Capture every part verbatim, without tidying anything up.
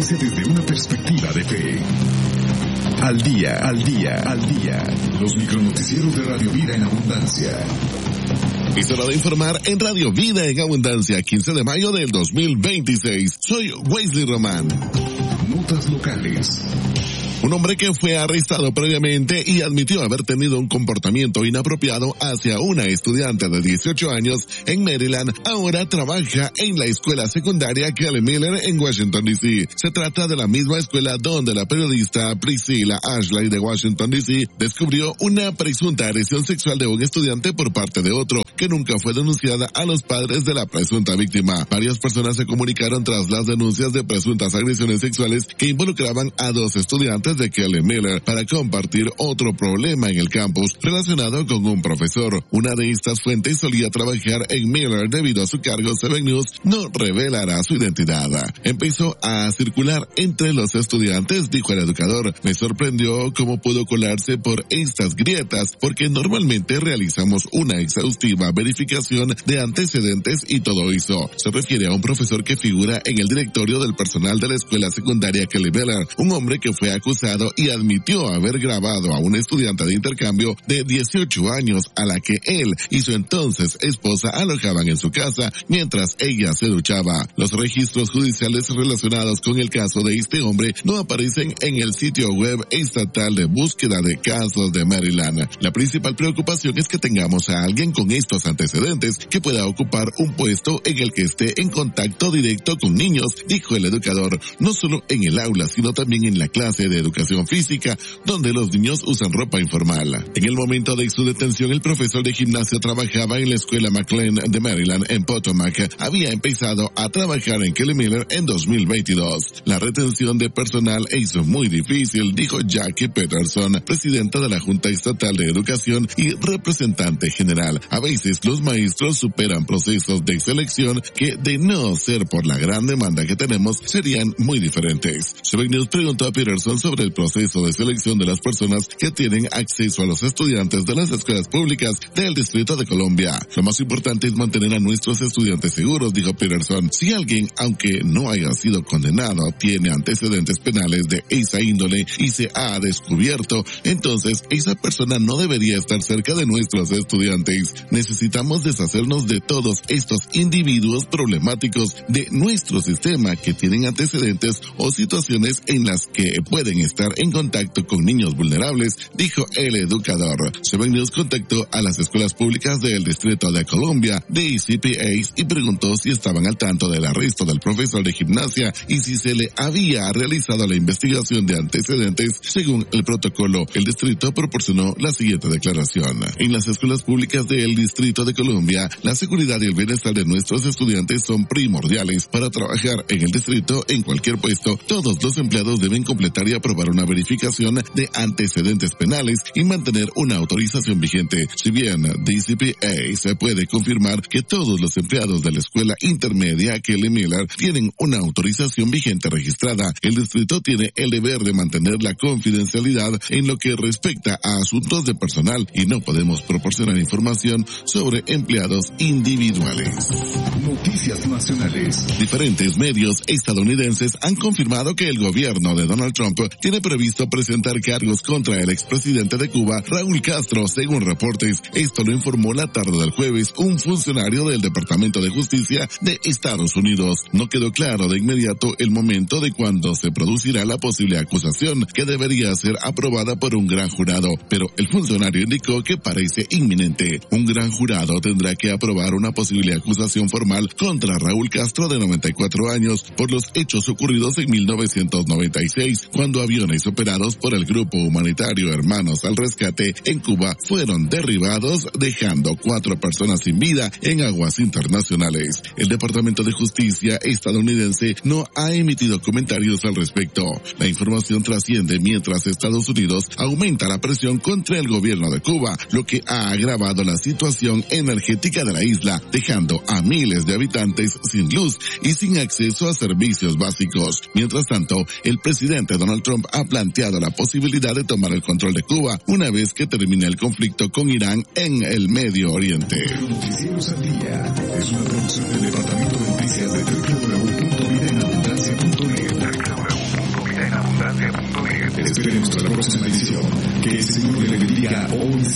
abundancia desde una perspectiva de fe. Al día, al día, al día. Los micronoticieros de Radio Vida en Abundancia. Es hora de informar en Radio Vida en Abundancia, quince de mayo del dos mil veintiséis. Soy Wesley Román. Notas locales. Un hombre que fue arrestado previamente y admitió haber tenido un comportamiento inapropiado hacia una estudiante de dieciocho años en Maryland, ahora trabaja en la escuela secundaria Kelly Miller en Washington, D C Se trata de la misma escuela donde la periodista Priscilla Ashley de Washington, D C descubrió una presunta agresión sexual de un estudiante por parte de otro, que nunca fue denunciada a los padres de la presunta víctima. Varias personas se comunicaron tras las denuncias de presuntas agresiones sexuales que involucraban a dos estudiantes de Kelly Miller para compartir otro problema en el campus relacionado con un profesor. Una de estas fuentes solía trabajar en Miller debido a su cargo. Seven News no revelará su identidad. Empezó a circular entre los estudiantes, dijo el educador. Me sorprendió cómo pudo colarse por estas grietas, porque normalmente realizamos una exhaustiva verificación de antecedentes y todo eso. Se refiere a un profesor que figura en el directorio del personal de la escuela secundaria Kelly Miller, un hombre que fue acusado y admitió haber grabado a una estudiante de intercambio de dieciocho años a la que él y su entonces esposa alojaban en su casa mientras ella se duchaba. Los registros judiciales relacionados con el caso de este hombre no aparecen en el sitio web estatal de búsqueda de casos de Maryland. La principal preocupación es que tengamos a alguien con estos antecedentes que pueda ocupar un puesto en el que esté en contacto directo con niños, dijo el educador, no solo en el aula, sino también en la clase de educación física, donde los niños usan ropa informal. En el momento de su detención, el profesor de gimnasio trabajaba en la escuela McLean de Maryland en Potomac. Había empezado a trabajar en Kelly Miller en dos mil veintidós. La retención de personal hizo muy difícil, dijo Jackie Peterson, presidenta de la Junta Estatal de Educación y representante general. A veces los maestros superan procesos de selección que, de no ser por la gran demanda que tenemos, serían muy diferentes. Seven News preguntó a Peterson sobre el proceso de selección de las personas que tienen acceso a los estudiantes de las escuelas públicas del Distrito de Columbia. Lo más importante es mantener a nuestros estudiantes seguros, dijo Peterson. Si alguien, aunque no haya sido condenado, tiene antecedentes penales de esa índole y se ha descubierto, entonces esa persona no debería estar cerca de nuestros estudiantes. Necesitamos deshacernos de todos estos individuos problemáticos de nuestro sistema que tienen antecedentes o situaciones en las que pueden estar en contacto con niños vulnerables, dijo el educador. Seven News contactó a las escuelas públicas del Distrito de Columbia, D C P As, y preguntó si estaban al tanto del arresto del profesor de gimnasia y si se le había realizado la investigación de antecedentes. Según el protocolo, el distrito proporcionó la siguiente declaración. En las escuelas públicas del Distrito de Columbia, la seguridad y el bienestar de nuestros estudiantes son primordiales. Para trabajar en el distrito en cualquier puesto, todos los empleados deben completar y aprobar una verificación de antecedentes penales y mantener una autorización vigente. Si bien D C P A se puede confirmar que todos los empleados de la escuela intermedia Kelly Miller tienen una autorización vigente registrada, el distrito tiene el deber de mantener la confidencialidad en lo que respecta a asuntos de personal y no podemos proporcionar información sobre empleados individuales. Noticias nacionales. Diferentes medios estadounidenses han confirmado que el gobierno de Donald Trump tiene previsto presentar cargos contra el expresidente de Cuba, Raúl Castro, según reportes. Esto lo informó la tarde del jueves un funcionario del Departamento de Justicia de Estados Unidos. No quedó claro de inmediato el momento de cuándo se producirá la posible acusación, que debería ser aprobada por un gran jurado, pero el funcionario indicó que parece inminente. Un gran jurado tendrá que aprobar una posible acusación formal contra Raúl Castro, de noventa y cuatro años, por los hechos ocurridos en mil novecientos noventa y seis, cuando aviones operados por el grupo humanitario Hermanos al Rescate en Cuba fueron derribados, dejando cuatro personas sin vida en aguas internacionales. El Departamento de Justicia estadounidense no ha emitido comentarios al respecto. La información trasciende mientras Estados Unidos aumenta la presión contra el gobierno de Cuba, lo que ha agravado la situación energética de la isla, dejando a miles de habitantes sin luz y sin acceso a servicios básicos. Mientras tanto, el presidente Donald Trump ha planteado la posibilidad de tomar el control de Cuba una vez que termine el conflicto con Irán en el Medio Oriente. Noticieros al Día es una producción del Departamento de Noticias de doble u doble u doble u punto vida en abundancia punto net.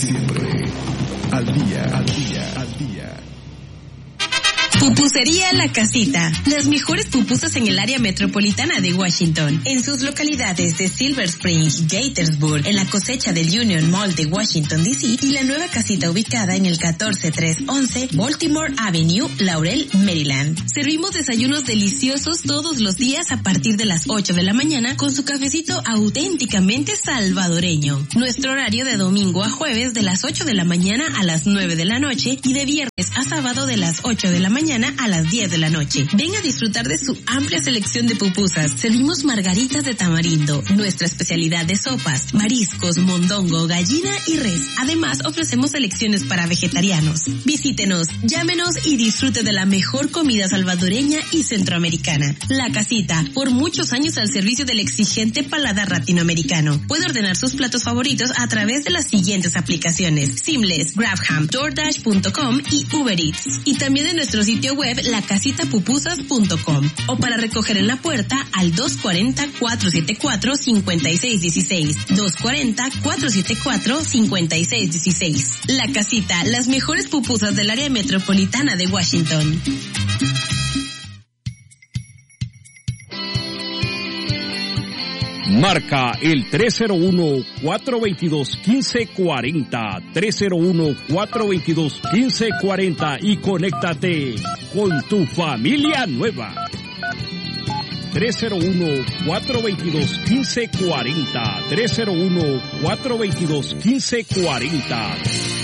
Siempre. Al día, al día, al día. Pupusería La Casita. Las mejores pupusas en el área metropolitana de Washington. En sus localidades de Silver Spring, Gaithersburg, en la cosecha del Union Mall de Washington, D C y la nueva casita ubicada en el catorce trescientos once Baltimore Avenue, Laurel, Maryland. Servimos desayunos deliciosos todos los días a partir de las ocho de la mañana con su cafecito auténticamente salvadoreño. Nuestro horario de domingo a jueves de las ocho de la mañana a las nueve de la noche y de viernes a sábado de las ocho de la mañana a las diez de la noche. Ven a disfrutar de su amplia selección de pupusas. Servimos margaritas de tamarindo, nuestra especialidad de sopas, mariscos, mondongo, gallina y res. Además, ofrecemos selecciones para vegetarianos. Visítenos, llámenos y disfrute de la mejor comida salvadoreña y centroamericana. La Casita, por muchos años al servicio del exigente paladar latinoamericano. Puede ordenar sus platos favoritos a través de las siguientes aplicaciones: Seamless, GrabHam, DoorDash punto com y Uber Eats. Y también en nuestro sitio web la casita pupusas punto com o para recoger en la puerta al dos cuatro cero, cuatro siete cuatro, cinco seis uno seis, dos cuatro cero, cuatro siete cuatro, cinco seis uno seis. La Casita, las mejores pupusas del área metropolitana de Washington. Marca el tres cero uno, cuatro dos dos, uno cinco cuatro cero, tres cero uno, cuatro dos dos, uno cinco cuatro cero y conéctate con tu familia nueva. tres cero uno, cuatro dos dos, uno cinco cuatro cero, tres cero uno, cuatro dos dos, uno cinco cuatro cero.